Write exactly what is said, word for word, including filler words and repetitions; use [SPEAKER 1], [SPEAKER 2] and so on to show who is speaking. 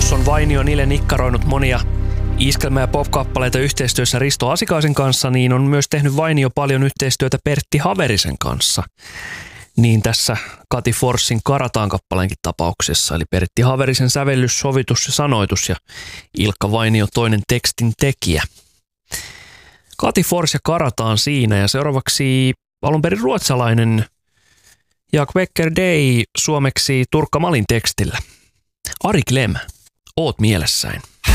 [SPEAKER 1] Jos on Vainio Nile nikkaroinut monia iskelmä- ja pop-kappaleita yhteistyössä Risto Asikaisen kanssa, niin on myös tehnyt Vainio paljon yhteistyötä Pertti Haverisen kanssa. Niin tässä Kati Forssin Karataan kappaleenkin tapauksessa, eli Pertti Haverisen sävellys, sovitus ja sanoitus ja Ilkka Vainio toinen tekstin tekijä. Kati Fors ja Karataan siinä, ja seuraavaksi alun perin ruotsalainen Jak Becker Day suomeksi Turkka Malin tekstillä. Ari Klem, oot mielessäin.